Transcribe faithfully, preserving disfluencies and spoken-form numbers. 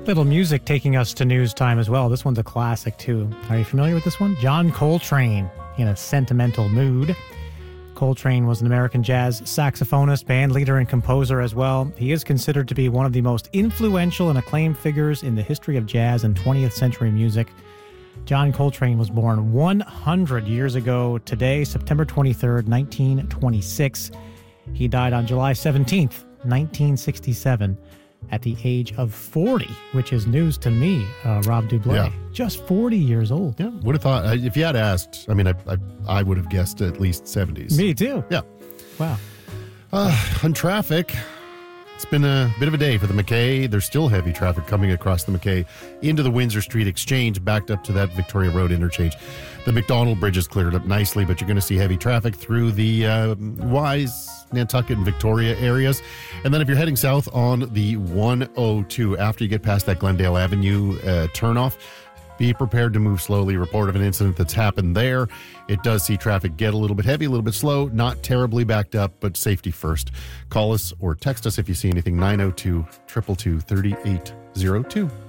little music taking us to news time as well. This one's a classic, too. Are you familiar with this one? John Coltrane, in a sentimental mood. Coltrane was an American jazz saxophonist, band leader, and composer as well. He is considered to be one of the most influential and acclaimed figures in the history of jazz and twentieth century music. John Coltrane was born one hundred years ago today, September twenty-third, nineteen twenty-six. He died on July seventeenth, nineteen sixty-seven, at the age of forty, which is news to me, uh, Rob Dublé. Yeah. Just forty years old. Yeah, would have thought, uh, if you had asked, I mean, I I, I would have guessed at least seventies. Me too. Yeah. Wow. Uh, on traffic, it's been a bit of a day for the McKay. There's still heavy traffic coming across the McKay into the Windsor Street Exchange, backed up to that Victoria Road interchange. The McDonald Bridge is cleared up nicely, but you're going to see heavy traffic through the uh, Wise, Nantucket, and Victoria areas. And then if you're heading south on the one oh two, after you get past that Glendale Avenue uh, turnoff, be prepared to move slowly. Report of an incident that's happened there. It does see traffic get a little bit heavy, a little bit slow, not terribly backed up, but safety first. Call us or text us if you see anything, nine oh two, two two two, three eight zero two.